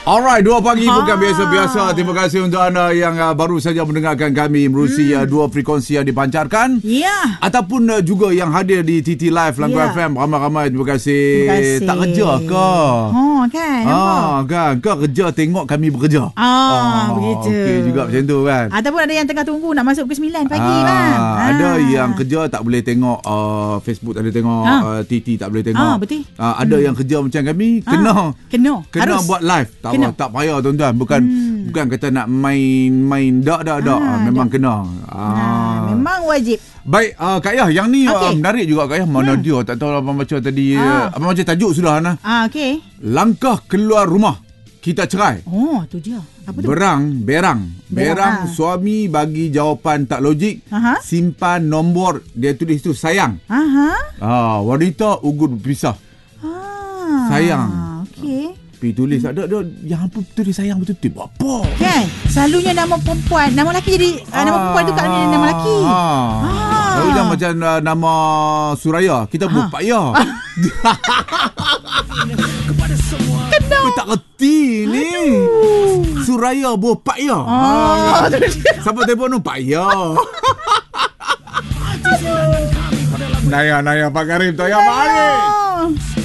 Alright, 2 pagi bukan biasa-biasa. Terima kasih untuk anda yang baru saja mendengarkan kami menerusi 2 frekuensi yang dipancarkan. Ya. Ataupun juga yang hadir di TT Live Langgo FM. Ramai-ramai terima kasih. Tak kerja ke? Kan. Kan. Kau kerja tengok kami bekerja. Begitu. Okey juga macam tu kan. Ataupun ada yang tengah tunggu nak masuk pukul 9 pagi bang. Ada yang kerja tak boleh tengok Facebook, tak boleh tengok TT, tak boleh tengok. Betul. Ada yang kerja macam kami kena harus buat live. Tak payah tuan-tuan. Bukan kata nak main dak. Memang kena. Memang wajib. Baik, Kak Yah, yang ni menarik juga Kak Yah. Mana dia? Tak tahu abang baca tadi. Abang baca tajuk sudah Ana. Okey. Langkah keluar rumah, kita cerai. Tu dia. Apa tu? Berang suami bagi jawapan tak logik. Simpan nombor, dia tulis tu sayang. Wanita ugut berpisah. Sayang. Okey. Pergi tulis ada yang apa tulis sayang betul-betul apa kan, selalunya nama perempuan, nama lelaki jadi nama perempuan tu kat nama lelaki. Lalu dah macam nama Suraya, kita buat Pak Ya. Kena tak reti ni. Suraya buat Pak Ya. Siapa telefon tu Pak Ya. Naya Pak Karim, Pak Karim.